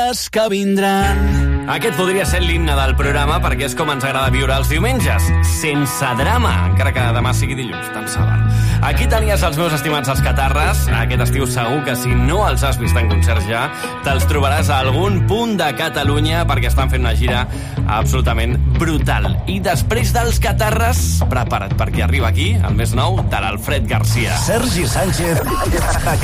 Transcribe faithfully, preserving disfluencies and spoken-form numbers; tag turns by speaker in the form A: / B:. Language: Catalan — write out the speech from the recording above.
A: dies que vindran.
B: Aquest podria ser l'himne del programa perquè és com ens agrada viure els diumenges, sense drama, encara que demà sigui dilluns, tant se val. Aquí tenies els meus estimats els Catarres. Aquest estiu segur que si no els has vist en concert ja, te'ls trobaràs a algun punt de Catalunya perquè estan fent una gira absolutament brutal. I després dels Catarres, prepara't perquè arriba aquí el més nou de l'Alfred Garcia.
A: Sergi Sánchez